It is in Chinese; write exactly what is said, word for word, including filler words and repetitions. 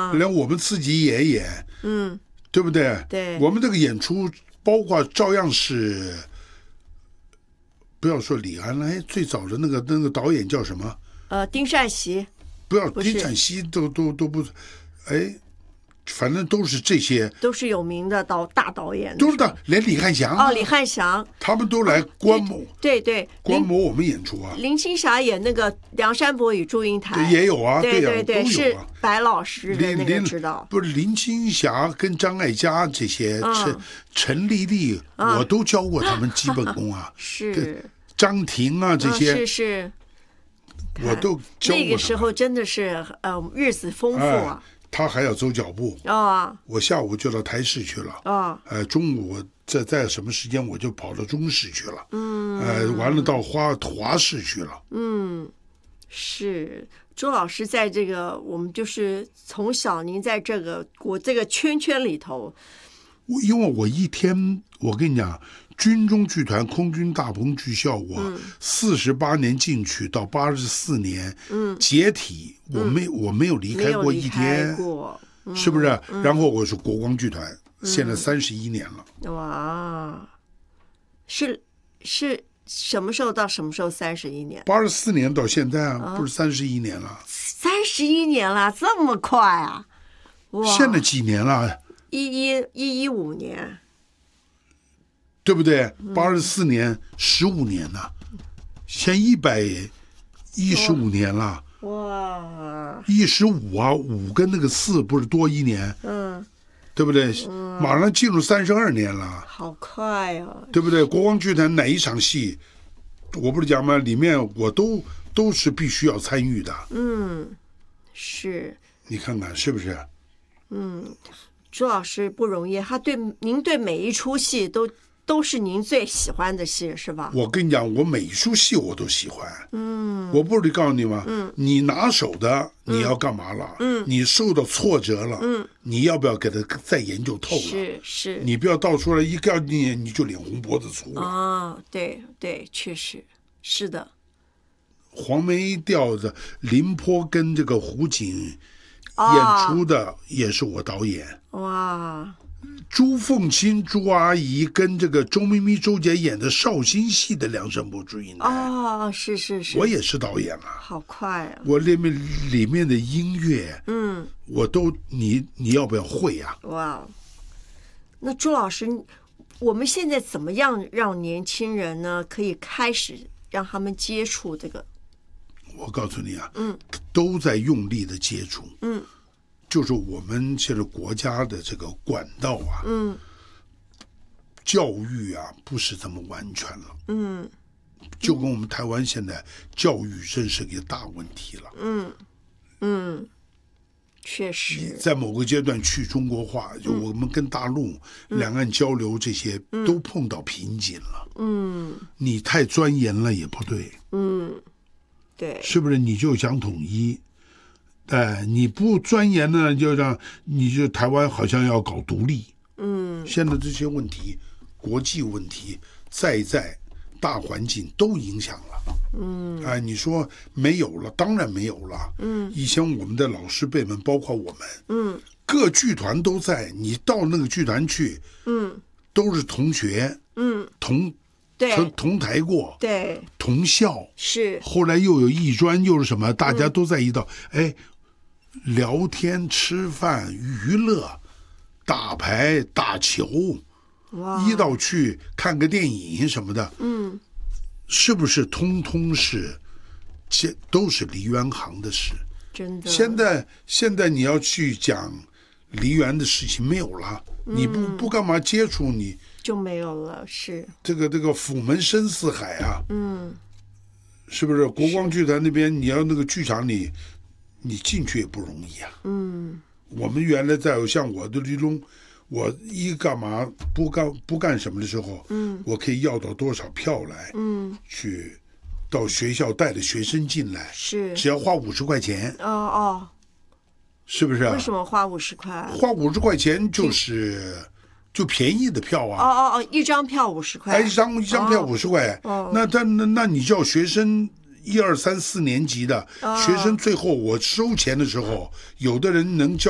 啊，连我们自己也演， 嗯， 对不对？ 对， 我们这个演出包括照样是，不要说李安了，哎，最早的那个那个导演叫什么？ 呃，丁善熙， 不要不是丁善熙都都都不，哎。反正都是这些， 都是有名的导大导演， 都是的，连李汉祥、啊、 哦，李汉祥他们都来观摩， 哦、对 对, 对， 观摩我们演出啊。 林青霞演那个《梁山伯与祝英台》 也有啊， 对对对， 啊、 是白老师的那个指导。 不是林青霞跟张艾嘉这些， 嗯、 陈陈丽丽、嗯，我都教过他们基本功啊。 是张庭啊，这些、 嗯、是是， 我都教过。 那个时候真的是呃日子丰富啊。 哎，他还要走脚步啊、哦！ 我下午就到台视去了啊、哦， 呃，中午在在什么时间我就跑到中视去了， 嗯， 呃，完了到华华视去了， 嗯，是周老师在这个我们就是从小您在这个我这个圈圈里头， 我因为我一天我跟你讲。军中剧团空军大棚剧校，我四十八年进去到八十四年解体，我没我没有离开过一天，是不是？然后我是国光剧团，现在三十一年了。 哇，是是什么时候到什么时候？三十一年？ 八十四年到现在啊，不是三十一年了？ 三十一年了，这么快啊！哇， 现在几年了？ 一一一一五年。 对不对？八十四年，十五年了，现一百一十五年了。 哇！ 一十五啊，五跟那个四不是多一年？ 嗯， 对不对？ 嗯、 马上进入三十二年了。 好快啊！ 对不对？国光剧团哪一场戏，我不是讲吗？里面我都都是必须要参与的。 嗯，是。 你看看是不是？ 嗯，朱老师不容易，他对您对每一出戏都。都是您最喜欢的戏是吧？ 我跟你讲，我每一出戏我都喜欢。 嗯， 我不是告诉你吗？ 嗯， 你拿手的你要干嘛了？ 嗯， 你受到挫折了， 嗯， 你要不要给他再研究透了？ 是是， 你不要到出来一告你你就脸红脖子粗了。 啊，对对，确实是的。 黄梅调的林波跟这个胡锦演出的也是我导演。 哇。 朱凤清、朱阿姨跟这个周咪咪、周姐演的绍兴戏的《梁山伯祝英台》 哦，是是是， 我也是导演了， 好快啊！ 我里面里面的音乐， 嗯， 我都你你要不要会啊？ 哇，那朱老师，我们现在怎么样让年轻人呢可以开始让他们接触这个？ 我告诉你啊， 嗯， 都在用力的接触， 嗯。 就是我们现在国家的这个管道啊， 嗯， 教育啊，不是这么完全了， 嗯， 就跟我们台湾现在教育真是个大问题了， 嗯嗯，确实， 在某个阶段去中国化，就我们跟大陆两岸交流这些都碰到瓶颈了， 嗯， 你太钻研了也不对， 嗯，对， 是不是？你就想统一。哎，你不钻研呢，就让你就台湾好像要搞独立。 嗯， 现在这些问题，国际问题，在在大环境都影响了。嗯，哎，你说没有了，当然没有了。嗯，以前我们的老师辈们，包括我们， 嗯， 各剧团都在，你到那个剧团去， 嗯， 都是同学， 嗯， 同。 对， 同同台过， 对， 同校是， 后来又有艺专，又是什么？大家都在一道，嗯、哎。聊天、吃饭、娱乐、打牌、打球，一道去看个电影什么的， 嗯， 是不是通通是，这都是梨园行的事？ 真的。 现在现在你要去讲梨园的事情没有了， 嗯、 你不不干嘛接触你就没有了，是这个这个府门深似海啊， 嗯， 是不是？国光剧团那边你要那个剧场里。你进去也不容易啊。 嗯， 我们原来在像我的李龙，我一干嘛不干不干什么的时候， 嗯， 我可以要到多少票来， 嗯， 去到学校带着学生进来， 是只要花五十块钱。 哦哦， 是不是啊？ 为什么花五十块？ 花五十块钱就是就便宜的票啊。 哦哦哦，一张票五十块， 哎，一张一张票五十块。 哦， 那他那那你叫学生。一二三四年级的学生，最后我收钱的时候，有的人能交